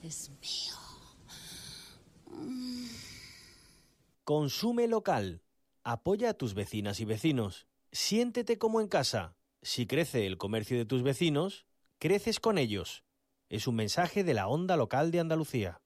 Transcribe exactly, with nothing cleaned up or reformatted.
es mío. Mm. Consume local. Apoya a tus vecinas y vecinos. Siéntete como en casa. Si crece el comercio de tus vecinos, creces con ellos. Es un mensaje de la Onda Local de Andalucía.